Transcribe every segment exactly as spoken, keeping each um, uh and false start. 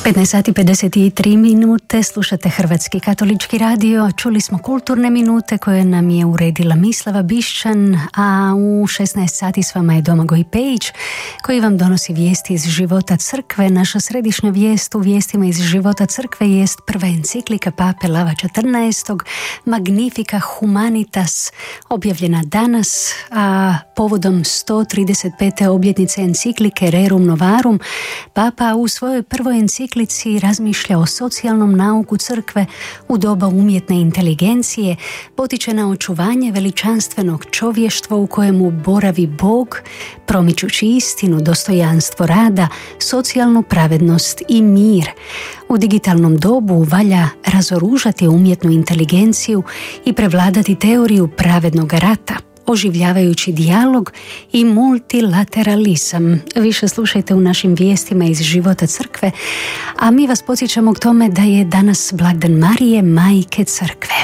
petnaest sati pedeset tri minute, slušate Hrvatski katolički radio. Čuli smo kulturne minute koje nam je uredila Mislava Bišćan, a u šesnaest sati s vama je Domagoj Pejić koji vam donosi vijesti iz života crkve. Naša središnja vijest u vijestima iz života crkve jest prva enciklika Pape Lava četrnaestog Magnifica Humanitas, objavljena danas, a povodom sto trideset pete obljetnice enciklike Rerum Novarum. Papa u svojoj prvoj enciklici razmišlja o socijalnom nauku crkve u doba umjetne inteligencije, potiče na očuvanje veličanstvenog čovještva u kojemu boravi Bog, promičući istinu, dostojanstvo rada, socijalnu pravednost i mir. U digitalnom dobu valja razoružati umjetnu inteligenciju i prevladati teoriju pravednog rata, oživljavajući dijalog i multilateralizam. Više slušajte u našim vijestima iz života crkve, a mi vas podsjećamo k tome da je danas blagdan Marije, majke crkve.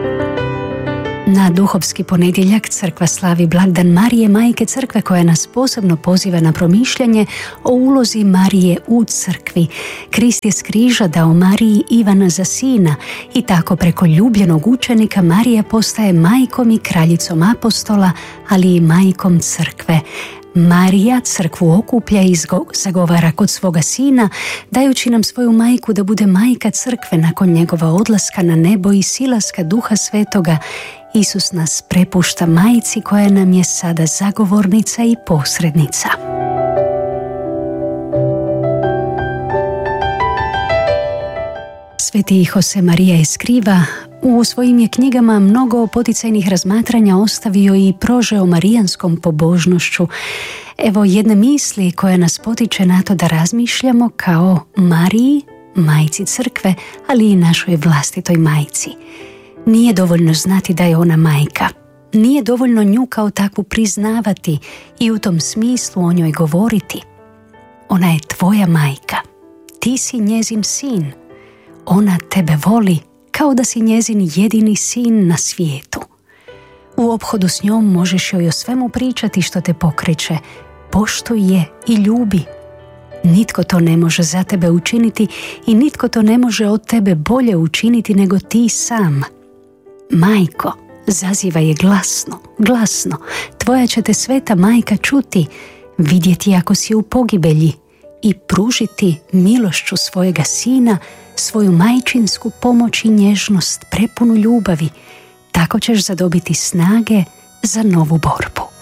Na duhovski ponedjeljak crkva slavi blagdan Marije, majke crkve, koja nas posebno poziva na promišljanje o ulozi Marije u crkvi. Krist je s križa dao Mariji Ivana za sina i tako preko ljubljenog učenika Marija postaje majkom i kraljicom apostola, ali i majkom crkve. Marija crkvu okuplja i zagovara kod svoga sina, dajući nam svoju majku da bude majka crkve nakon njegova odlaska na nebo i silaska Duha Svetoga. Isus nas prepušta majci koja nam je sada zagovornica i posrednica. Sveti Jose Maria Escriva u svojim je knjigama mnogo poticajnih razmatranja ostavio i prožeo marijanskom pobožnošću. Evo jedne misli koja nas potiče na to da razmišljamo kao Mariji, majci crkve, ali i našoj vlastitoj majci. Nije dovoljno znati da je ona majka. Nije dovoljno nju kao takvu priznavati i u tom smislu o njoj govoriti. Ona je tvoja majka. Ti si njezin sin. Ona tebe voli kao da si njezin jedini sin na svijetu. U ophodu s njom možeš joj o svemu pričati što te pokreće. Poštuj je i ljubi. Nitko to ne može za tebe učiniti i nitko to ne može od tebe bolje učiniti nego ti sam. Majko, zaziva je glasno, glasno. Tvoja će te sveta majka čuti, vidjeti ako si u pogibelji i pružiti milošću svojega sina svoju majčinsku pomoć i nježnost prepunu ljubavi. Tako ćeš zadobiti snage za novu borbu.